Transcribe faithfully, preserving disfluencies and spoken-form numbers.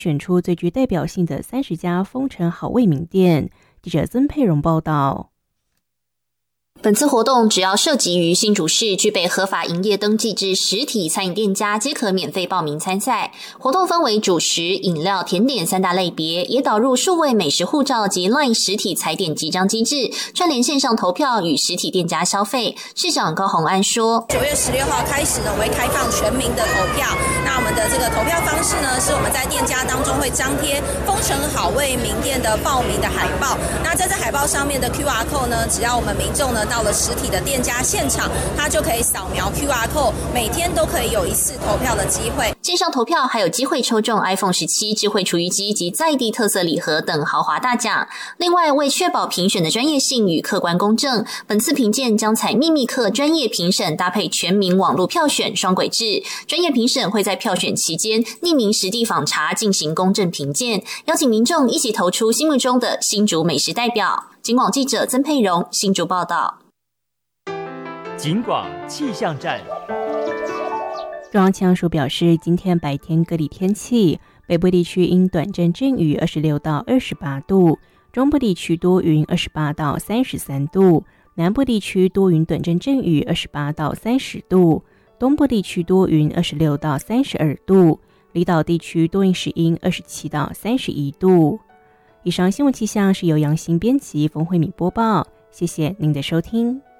选出最具代表性的三十家风城好味名店。记者曾佩蓉报道。 本次活动只要涉及于新竹市具备合法营业登记之实体餐饮店家，皆可免费报名参赛。活动分为主食、饮料、甜点三大类别，也导入数位美食护照及 LINE 实体踩点集章机制，串联线上投票与实体店家消费。市长高虹安说， 九月十六号开始呢，我们会开放全民的投票。那我们的这个投票方式呢，是我们在店家当中会张贴风城好味名店的报名的海报。那在这海报上面的 Q R code 呢，只要我们民众呢到了实体的店家现场，他就可以扫描 Q R code， 每天都可以有一次投票的机会。 线上投票还有机会抽中 iPhone 十七 智慧厨余机及在地特色礼盒等豪华大奖。另外，为确保评选的专业性与客观公正，本次评鉴将采秘密客专业评审搭配全民网络票选双轨制。专业评审会在票选期间匿名实地访查进行公正评鉴，邀请民众一起投出心目中的新竹美食代表。警广记者曾佩蓉新竹报道。 警广气象站。 中央气象署表示，今天白天各地天气，北部地区因短暂阵雨二十六到二十八度，中部地区多云二十八到三十三度，南部地区多云短暂阵雨二十八到三十度，东部地区多云二十六到三十二度，离岛地区多云时阴二十七到三十一度。以上新闻气象是由杨欣编辑，冯慧敏播报，谢谢您的收听。